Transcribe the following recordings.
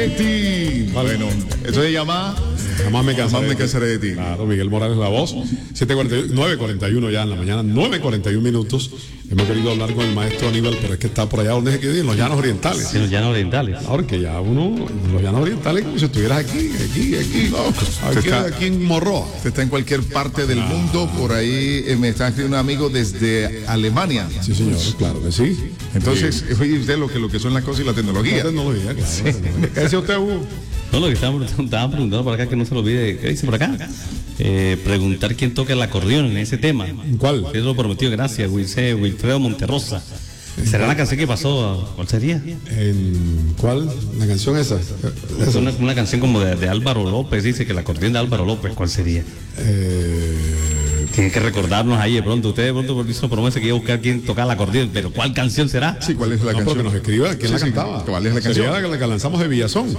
Bueno, eso se llama Jamás me cansaré de ti. Claro, Miguel Morales la voz. 9:41 ya en la mañana, 9:41 minutos. Hemos querido hablar con el maestro Aníbal, pero es que está por allá donde es que en los llanos orientales. En los llanos orientales. Ahora que ya uno, en los llanos orientales, como si estuvieras aquí, aquí en Morroa. Usted está en cualquier parte del mundo. Por ahí me está escribiendo un amigo desde Alemania. Sí, señor, claro que sí. Entonces, fíjese usted lo que son las cosas y la tecnología. La tecnología, claro. Sí. ¿Qué dice usted, Hugo? No, lo que estaban preguntando por acá, que no se lo olvide, ¿qué dice por acá? Preguntar quién toca el acordeón en ese tema. ¿Cuál? Eso lo prometió, gracias, Wilfredo Monterrosa. ¿Será la canción que pasó? ¿Cuál sería? ¿En cuál? ¿La canción esa? Es una canción como de Álvaro López, dice que el acordeón de Álvaro López, ¿cuál sería? Tiene que recordarnos ahí de pronto. Usted de pronto hizo promesa que iba a buscar quién toca el acordeón, pero ¿cuál canción será? Sí, ¿cuál es la canción? Porque nos escriba quién la cantaba. ¿Cuál es la canción? Sería la que lanzamos de Villazón.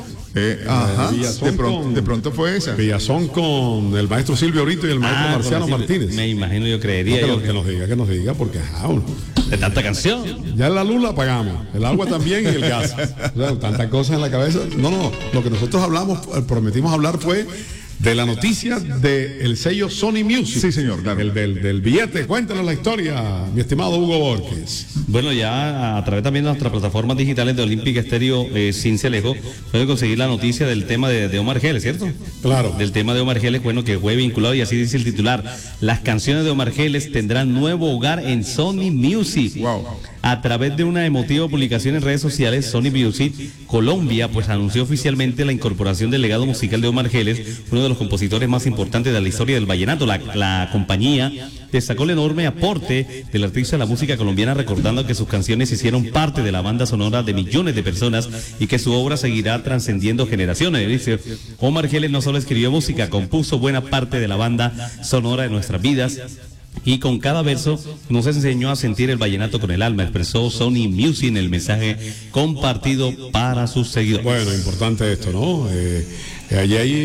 Villazón de pronto fue esa. Villazón con el maestro Silvio Brito y el maestro Marciano Martínez. Me imagino, yo creería. Que nos diga, porque de tanta canción. Ya la luz la pagamos, el agua también y el gas. O sea, tantas cosas en la cabeza. No, lo que nosotros prometimos hablar fue de la noticia del sello Sony Music. Sí, señor, claro. El del billete. Cuéntanos la historia, mi estimado Hugo Borges. Bueno, ya a través también de nuestras plataformas digitales de Olímpica Estéreo Cincelejo, pueden conseguir la noticia del tema de Omar Geles, ¿cierto? Claro. Del tema de Omar Geles, bueno, que fue vinculado, y así dice el titular: las canciones de Omar Geles tendrán nuevo hogar en Sony Music. Wow. A través de una emotiva publicación en redes sociales, Sony Music Colombia pues anunció oficialmente la incorporación del legado musical de Omar Geles, uno de los compositores más importantes de la historia del vallenato. La compañía destacó el enorme aporte del artista a la música colombiana, recordando que sus canciones hicieron parte de la banda sonora de millones de personas y que su obra seguirá trascendiendo generaciones. Dice, Omar Geles no solo escribió música, compuso buena parte de la banda sonora de nuestras vidas, y con cada verso nos enseñó a sentir el vallenato con el alma, expresó Sony Music en el mensaje compartido para sus seguidores. Bueno, importante esto, ¿no? Allí hay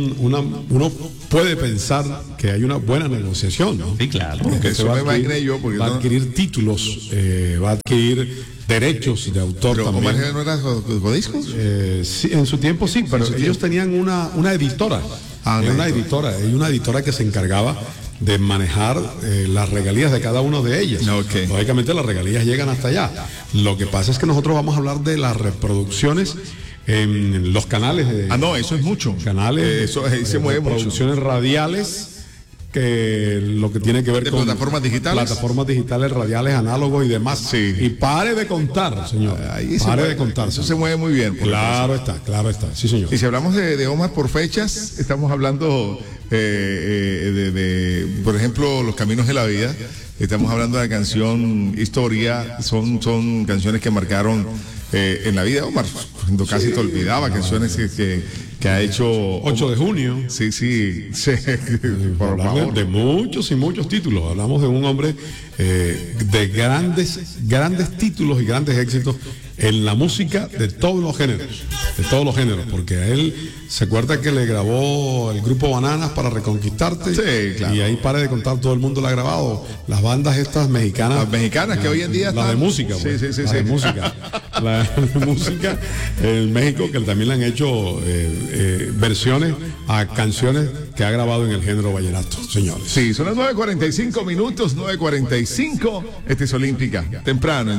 uno puede pensar que hay una buena negociación, ¿no? Sí, claro. Porque eso me imaginé yo. Porque va a adquirir títulos, va a adquirir derechos de autor. ¿Pero también. Omar Geles no era codiscos? Sí, en su tiempo sí, pero ellos tenían una editora. Una editora que se encargaba de manejar las regalías de cada uno de ellas. Okay. Lógicamente las regalías llegan hasta allá. Lo que pasa es que nosotros vamos a hablar de las reproducciones en los canales de... eso es mucho. Canales eso se mueve mucho. Producciones radiales, que lo que tiene que ver con plataformas digitales, radiales, análogos y demás. Sí. Y pare de contar, señor. Pare de contar. Eso se mueve muy bien. Claro está. Sí, señor. Y si hablamos de Omar por fechas, estamos hablando por ejemplo, Los Caminos de la Vida. Estamos hablando de la canción Historia. Son canciones que marcaron en la vida de Omar, cuando casi te olvidaba, canciones que ha hecho 8 de junio. Sí, por favor. De muchos y muchos títulos. Hablamos de un hombre de grandes títulos y grandes éxitos en la música de todos los géneros, porque a él se acuerda que le grabó el grupo Bananas para Reconquistarte. Sí, claro. Y ahí pare de contar, todo el mundo le ha grabado. Las bandas estas mexicanas. Las mexicanas que hoy en día están. La de música, pues. Sí. De música. La de música en México, que también le han hecho versiones a canciones que ha grabado en el género vallenato, señores. Sí, son las 9:45 minutos, 9:45. Este es Olímpica, temprano.